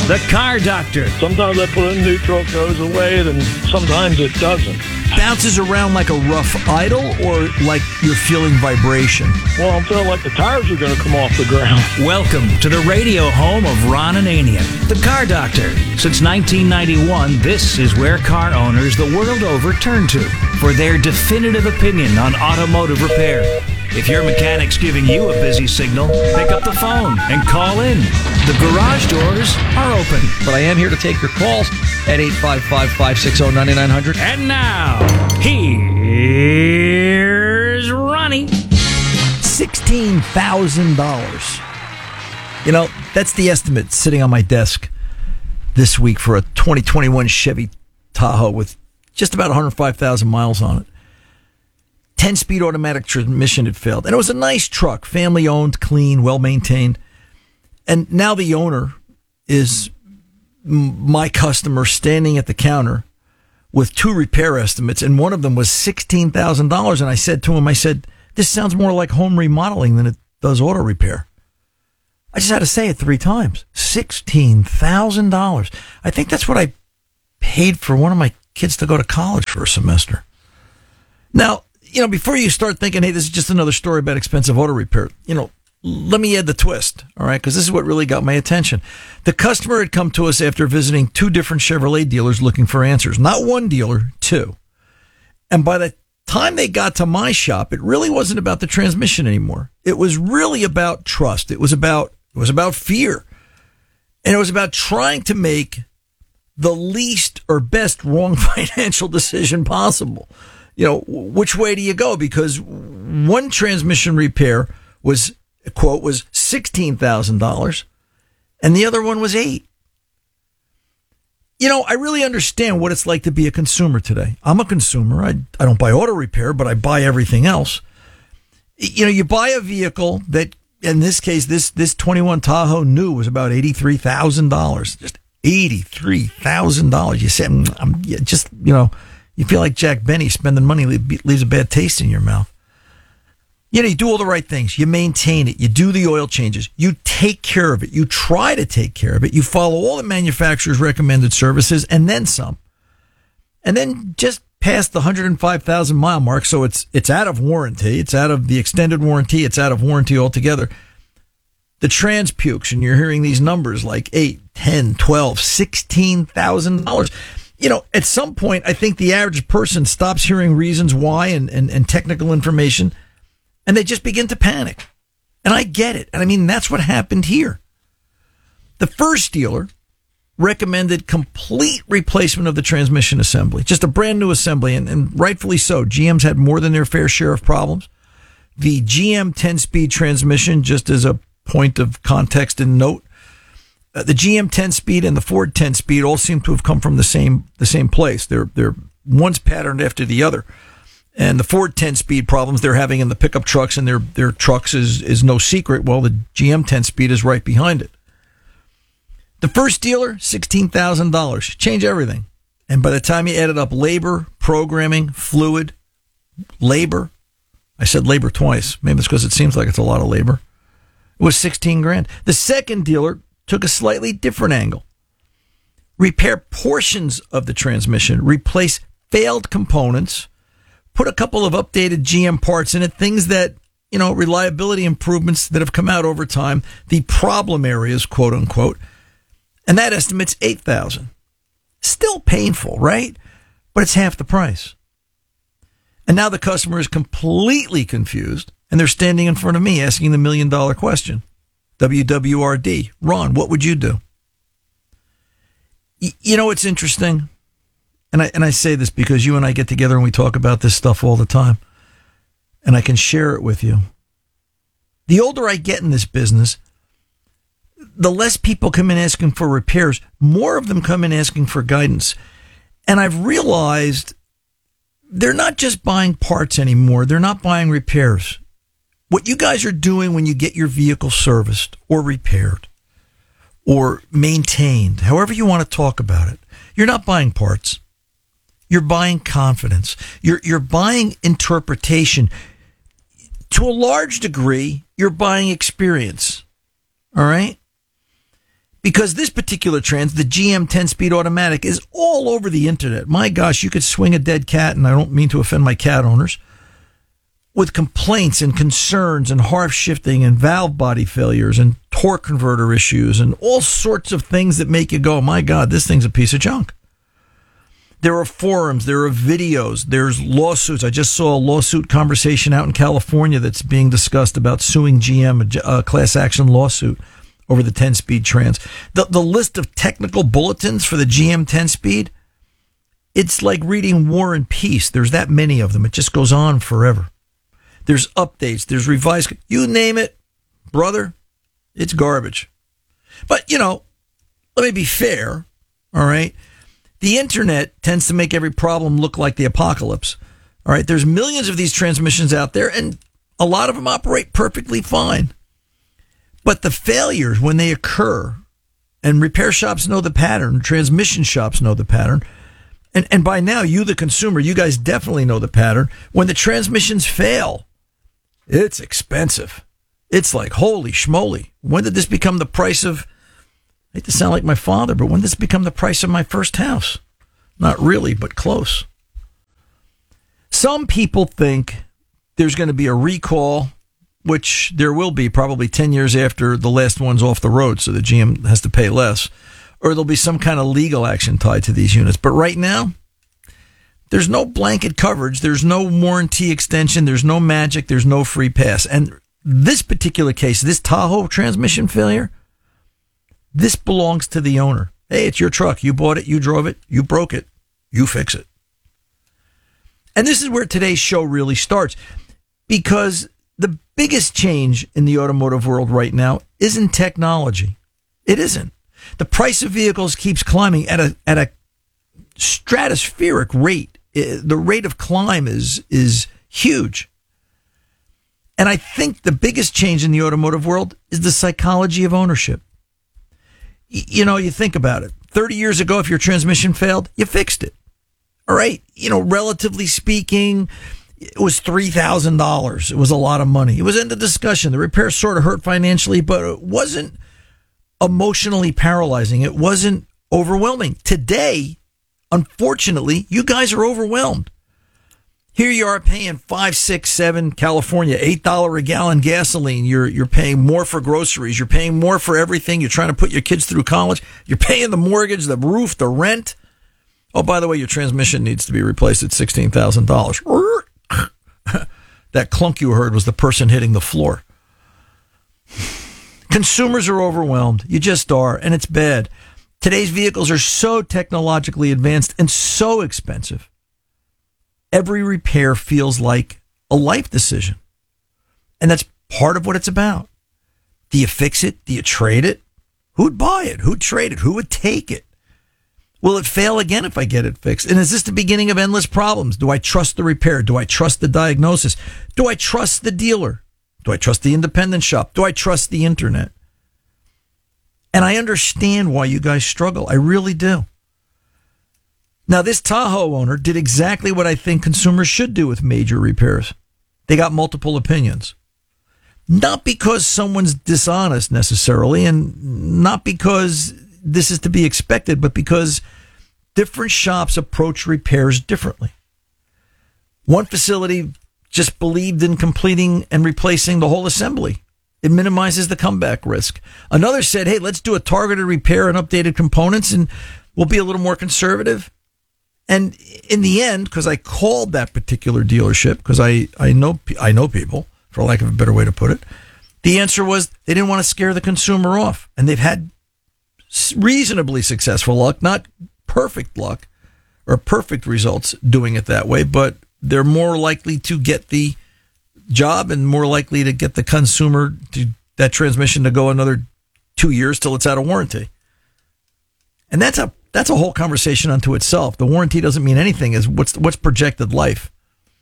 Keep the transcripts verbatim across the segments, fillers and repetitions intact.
The Car Doctor. Sometimes I put in neutral, it goes away, then sometimes it doesn't. Bounces around like a rough idle or like you're feeling vibration? Well, I'm feeling like the tires are going to come off the ground. Welcome to the radio home of Ron Ananian, The Car Doctor. Since nineteen ninety-one, this is where car owners the world over turn to for their definitive opinion on automotive repair. If your mechanic's giving you a busy signal, pick up the phone and call in. The garage doors are open. But I am here to take your calls at eight five five, five six zero, nine nine zero zero. And now, here's Ronnie. sixteen thousand dollars. You know, that's the estimate sitting on my desk this week for a twenty twenty-one Chevy Tahoe with just about one hundred five thousand miles on it. ten-speed automatic transmission had failed. And it was a nice truck, family-owned, clean, well-maintained. And now the owner is my customer standing at the counter with two repair estimates, and one of them was sixteen thousand dollars. And I said to him, I said, this sounds more like home remodeling than it does auto repair. I just had to say it three times. sixteen thousand dollars. I think that's what I paid for one of my kids to go to college for a semester. Now, you know, before you start thinking, hey, this is just another story about expensive auto repair, you know, let me add the twist, all right, because this is what really got my attention. The customer had come to us after visiting two different Chevrolet dealers looking for answers. Not one dealer, two. And by the time they got to my shop, it really wasn't about the transmission anymore. It was really about trust. It was about, it was about fear. And it was about trying to make the least or best wrong financial decision possible. You know, which way do you go? Because one transmission repair was, quote, was sixteen thousand dollars and the other one was eight. You know, I really understand what it's like to be a consumer today. I'm a consumer. I, I don't buy auto repair, but I buy everything else. You know, you buy a vehicle that, in this case, this, this twenty-one Tahoe new was about eighty-three thousand dollars. Just eighty-three thousand dollars. You say, I'm, I'm just, you know, you feel like Jack Benny spending money leaves a bad taste in your mouth. You know, you do all the right things. You maintain it. You do the oil changes. You take care of it. You try to take care of it. You follow all the manufacturer's recommended services and then some. And then just past the one hundred five thousand mile mark, so it's it's out of warranty. It's out of the extended warranty. It's out of warranty altogether. The trans pukes, and you're hearing these numbers like eight, ten, twelve, sixteen thousand dollars. You know, at some point, I think the average person stops hearing reasons why and, and, and technical information, and they just begin to panic. And I get it. And I mean, that's what happened here. The first dealer recommended complete replacement of the transmission assembly, just a brand new assembly, and, and rightfully so. G M's had more than their fair share of problems. The G M ten-speed transmission, just as a point of context and note, Uh, the G M ten-speed and the Ford ten-speed all seem to have come from the same the same place. They're they're one's patterned after the other, and the Ford ten-speed problems they're having in the pickup trucks and their their trucks is is no secret. Well, the G M ten-speed is right behind it. The first dealer, sixteen thousand dollars, change everything, and by the time you added up labor, programming, fluid, labor, I said labor twice. Maybe it's because it seems like it's a lot of labor. It was sixteen grand. The second dealer took a slightly different angle. Repair portions of the transmission, replace failed components, put a couple of updated G M parts in it, things that, you know, reliability improvements that have come out over time, the problem areas, quote unquote, and that estimates eight thousand dollars. Still painful, right? But it's half the price. And now the customer is completely confused, and they're standing in front of me asking the million dollar question. W W R D. Ron, what would you do? Y- you know, it's interesting. And I, and I say this because you and I get together and we talk about this stuff all the time. And I can share it with you. The older I get in this business, the less people come in asking for repairs. More of them come in asking for guidance. And I've realized they're not just buying parts anymore. They're not buying repairs. What you guys are doing when you get your vehicle serviced or repaired or maintained, however you want to talk about it, you're not buying parts. You're buying confidence. You're you're buying interpretation. To a large degree, you're buying experience. All right? Because this particular trans, the G M ten-speed automatic, is all over the internet. My gosh, you could swing a dead cat, and I don't mean to offend my cat owners, with complaints and concerns and harsh shifting and valve body failures and torque converter issues and all sorts of things that make you go, my God, this thing's a piece of junk. There are forums, there are videos, there's lawsuits. I just saw a lawsuit conversation out in California that's being discussed about suing G M, a, a class action lawsuit over the ten-speed trans. The, the list of technical bulletins for the G M ten-speed, it's like reading War and Peace. There's that many of them. It just goes on forever. There's updates, there's revised, you name it, brother, it's garbage. But, you know, let me be fair, all right? The internet tends to make every problem look like the apocalypse. All right, there's millions of these transmissions out there, and a lot of them operate perfectly fine. But the failures, when they occur, and repair shops know the pattern, transmission shops know the pattern, and, and by now, you, the consumer, you guys definitely know the pattern. When the transmissions fail, it's expensive. It's like, holy schmoly. When did this become the price of... I hate to sound like my father, but when did this become the price of my first house? Not really, but close. Some people think there's going to be a recall, which there will be probably ten years after the last one's off the road, so the G M has to pay less. Or there'll be some kind of legal action tied to these units. But right now, there's no blanket coverage. There's no warranty extension. There's no magic. There's no free pass. And this particular case, this Tahoe transmission failure, this belongs to the owner. Hey, it's your truck. You bought it. You drove it. You broke it. You fix it. And this is where today's show really starts, because the biggest change in the automotive world right now isn't technology. It isn't. The price of vehicles keeps climbing at a at a stratospheric rate. The rate of climb is is huge. And I think the biggest change in the automotive world is the psychology of ownership. You know, you think about it. thirty years ago, if your transmission failed, you fixed it. All right. You know, relatively speaking, it was three thousand dollars. It was a lot of money. It was in the discussion. The repair sort of hurt financially, but it wasn't emotionally paralyzing. It wasn't overwhelming. Today, unfortunately, you guys are overwhelmed. Here you are paying five, six, seven, California, eight dollars a gallon gasoline. You're you're paying more for groceries. You're paying more for everything. You're trying to put your kids through college. You're paying the mortgage, the roof, the rent. Oh, by the way, your transmission needs to be replaced at sixteen thousand dollars. That clunk you heard was the person hitting the floor. Consumers are overwhelmed. You just are, and it's bad. Today's vehicles are so technologically advanced and so expensive. Every repair feels like a life decision. And that's part of what it's about. Do you fix it? Do you trade it? Who'd buy it? Who'd trade it? Who would take it? Will it fail again if I get it fixed? And is this the beginning of endless problems? Do I trust the repair? Do I trust the diagnosis? Do I trust the dealer? Do I trust the independent shop? Do I trust the internet? And I understand why you guys struggle. I really do. Now, this Tahoe owner did exactly what I think consumers should do with major repairs. They got multiple opinions. Not because someone's dishonest necessarily, and not because this is to be expected, but because different shops approach repairs differently. One facility just believed in completing and replacing the whole assembly. It minimizes the comeback risk. Another said, hey, let's do a targeted repair and updated components, and we'll be a little more conservative. And in the end, because I called that particular dealership, because I, I know I know people, for lack of a better way to put it, the answer was they didn't want to scare the consumer off. And they've had reasonably successful luck, not perfect luck or perfect results doing it that way, but they're more likely to get the job and more likely to get the consumer to that transmission to go another two years till it's out of warranty. And that's a That's a whole conversation unto itself. The warranty doesn't mean anything. Is what's what's projected life.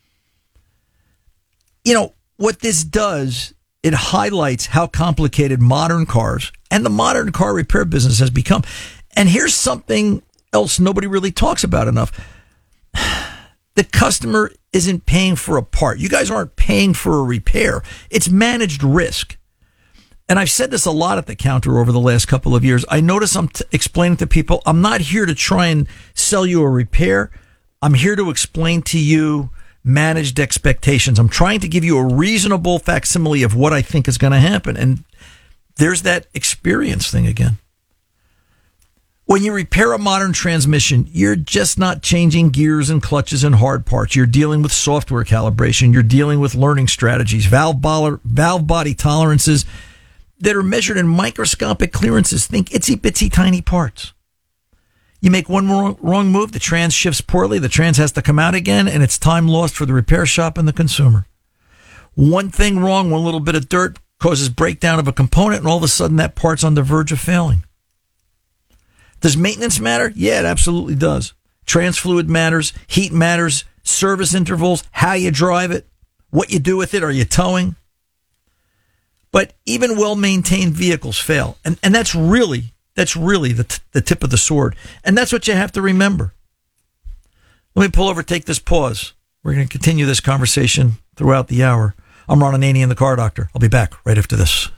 You know, what this does, it highlights how complicated modern cars and the modern car repair business has become. And here's something else nobody really talks about enough. The customer isn't paying for a part. You guys aren't paying for a repair. It's managed risk. And I've said this a lot at the counter over the last couple of years. I notice I'm t- explaining to people, I'm not here to try and sell you a repair. I'm here to explain to you managed expectations. I'm trying to give you a reasonable facsimile of what I think is going to happen. And there's that experience thing again. When you repair a modern transmission, you're just not changing gears and clutches and hard parts. You're dealing with software calibration. You're dealing with learning strategies, valve, boller, valve body tolerances that are measured in microscopic clearances. Think itsy bitsy tiny parts. You make one wrong, wrong move, the trans shifts poorly, the trans has to come out again, and it's time lost for the repair shop and the consumer. One thing wrong, one little bit of dirt causes breakdown of a component, and all of a sudden that part's on the verge of failing. Does maintenance matter? Yeah, it absolutely does. Trans fluid matters, heat matters, service intervals, how you drive it, what you do with it, are you towing? But even well-maintained vehicles fail. And and that's really, that's really the, t- the tip of the sword. And that's what you have to remember. Let me pull over, take this pause. We're going to continue this conversation throughout the hour. I'm Ron Ananian, the Car Doctor. I'll be back right after this.